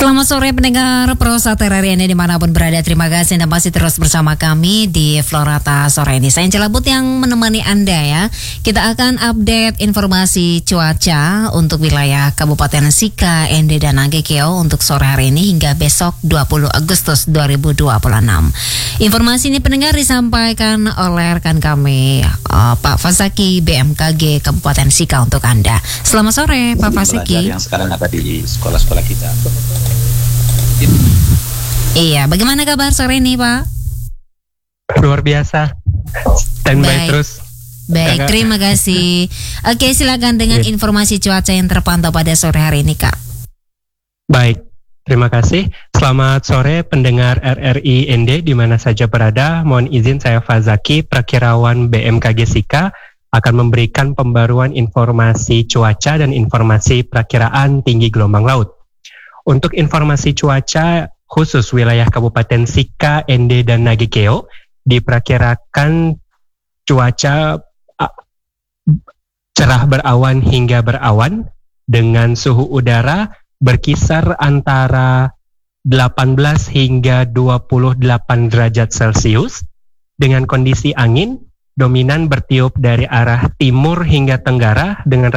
Selamat sore pendengar Prosa Terari ini dimanapun berada. Terima kasih Anda masih terus bersama kami di Florata sore ini. Saya Celabut yang menemani Anda ya. Kita akan update informasi cuaca untuk wilayah Kabupaten Sika, Ende dan Nagekeo untuk sore hari ini hingga besok 20 Agustus 2026. Informasi ini pendengar disampaikan oleh rekan kami Pak Fazaki BMKG Kabupaten Sika untuk Anda. Selamat sore Pak Fazaki. Yang sekarang ada di sekolah-sekolah kita. Iya, bagaimana kabar sore ini Pak? Luar biasa. Standby terus. Baik, terima kasih. Oke, silakan dengan informasi cuaca yang terpantau pada sore hari ini Kak. Baik, terima kasih. Selamat sore pendengar RRI ND di mana saja berada. Mohon izin saya Fazaki, Prakirawan BMKG Sika, akan memberikan pembaruan informasi cuaca dan informasi perakiraan tinggi gelombang laut. Untuk informasi cuaca khusus wilayah Kabupaten Sika, Ende, dan Nagekeo diperkirakan cuaca cerah berawan hingga berawan dengan suhu udara berkisar antara 18 hingga 28 derajat Celcius dengan kondisi angin dominan bertiup dari arah timur hingga tenggara dengan